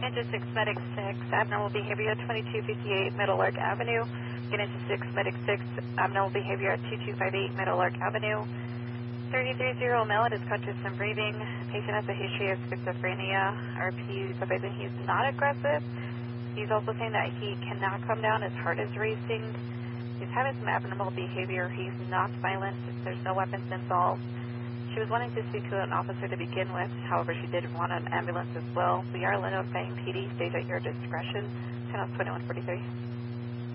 Into 6 Medic 6, abnormal behavior at 2258 Middle Lark Avenue. Get into 6 Medic 6, abnormal behavior at 2258 Middle Lark Avenue. 3030 male is conscious and breathing. Patient has a history of schizophrenia. RP is advising he's not aggressive. He's also saying that he cannot come down, his heart is racing. He's having some abnormal behavior. He's not violent. There's no weapons involved. She was wanting to speak to an officer to begin with. However, she did want an ambulance as well. We are notifying PD. Stage at your discretion. Channel 2143.